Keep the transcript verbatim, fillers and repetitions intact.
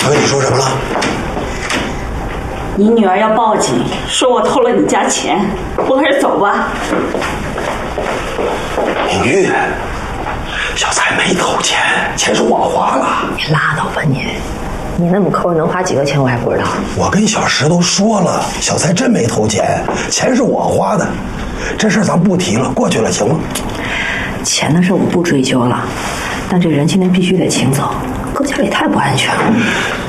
他跟你说什么了？ 你女儿要报警，说我偷了你家钱，我还是走吧。 明玉，小蔡没偷钱，钱是我花了。 你拉倒吧你！你那么抠，能花几个钱我还不知道。 我跟小石都说了，小蔡真没偷钱，钱是我花的。这事咱不提了，过去了，行吗？ 钱的事我不追究了，但这人今天必须得请走，搁家里太不安全了。